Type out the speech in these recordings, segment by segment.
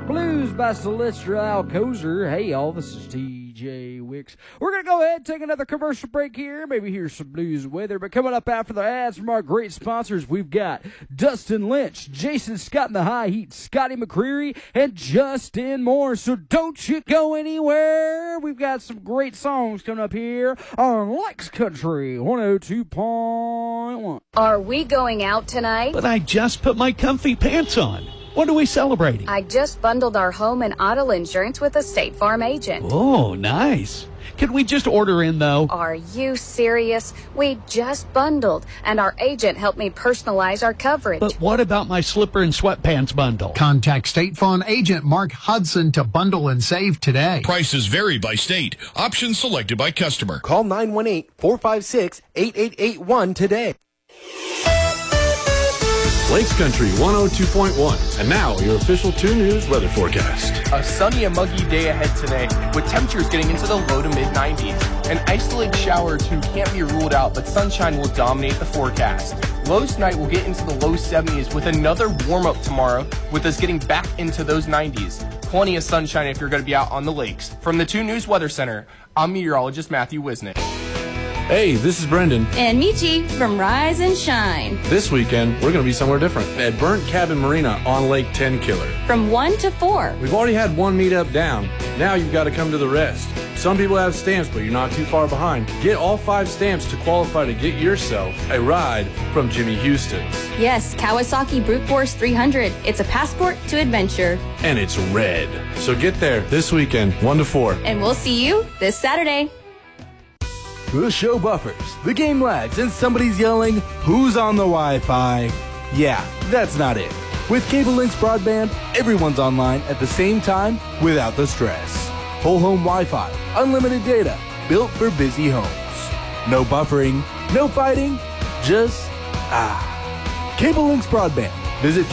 Blues by Celestia Alcozer. Hey, y'all, this is TJ Wicks. We're going to go ahead and take another commercial break here, maybe hear some blues weather. But coming up after the ads from our great sponsors, we've got Dustin Lynch, Jason Scott in the High Heat, Scotty McCreery, and Justin Moore. So don't you go anywhere. We've got some great songs coming up here on Lex Country 102.1. Are we going out tonight? But I just put my comfy pants on. What are we celebrating? I just bundled our home and auto insurance with a State Farm agent. Oh, nice. Can we just order in, though? Are you serious? We just bundled, and our agent helped me personalize our coverage. But what about my slipper and sweatpants bundle? Contact State Farm agent Mark Hudson to bundle and save today. Prices vary by state. Options selected by customer. Call 918-456-8881 today. Lakes Country 102.1. And now, your official 2 News weather forecast. A sunny and muggy day ahead today, with temperatures getting into the low to mid-90s. An isolated shower or two can't be ruled out, but sunshine will dominate the forecast. Lows tonight will get into the low 70s with another warm-up tomorrow, with us getting back into those 90s. Plenty of sunshine if you're going to be out on the lakes. From the 2 News Weather Center, I'm meteorologist Matthew Wisnick. Hey, this is Brendan. And Michi from Rise and Shine. This weekend, we're going to be somewhere different at Burnt Cabin Marina on Lake Tenkiller. From 1 to 4. We've already had one meetup down. Now you've got to come to the rest. Some people have stamps, but you're not too far behind. Get all 5 stamps to qualify to get yourself a ride from Jimmy Houston. Yes, Kawasaki Brute Force 300. It's a passport to adventure. And it's red. So get there this weekend, 1 to 4. And we'll see you this Saturday. The show buffers, the game lags, and somebody's yelling, "Who's on the Wi-Fi?" Yeah, that's not it. With Cable Links Broadband, everyone's online at the same time without the stress. Whole home Wi-Fi, unlimited data, built for busy homes. No buffering, no fighting, just Cable Links Broadband. Visit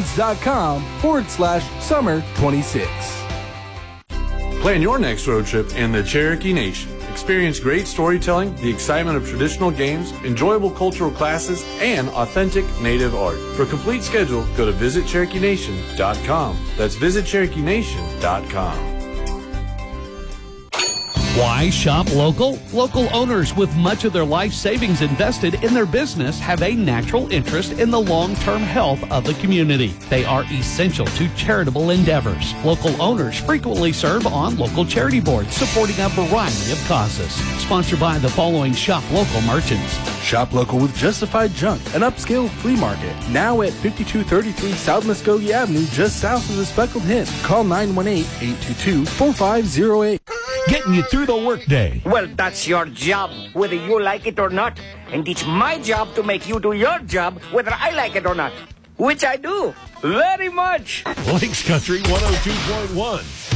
cablelinks.com/summer26. Plan your next road trip in the Cherokee Nation. Experience great storytelling, the excitement of traditional games, enjoyable cultural classes, and authentic native art. For a complete schedule, go to visitcherokeenation.com. That's visitcherokeenation.com. Why shop local? Local owners with much of their life savings invested in their business have a natural interest in the long-term health of the community. They are essential to charitable endeavors. Local owners frequently serve on local charity boards supporting a variety of causes. Sponsored by the following shop local merchants. Shop local with Justified Junk, an upscale flea market. Now at 5233 South Muskogee Avenue, just south of the Speckled Hen. Call 918-822-4508. Getting you through the workday. Well, that's your job, whether you like it or not. And it's my job to make you do your job, whether I like it or not. Which I do. Very much. Lakes Country 102.1.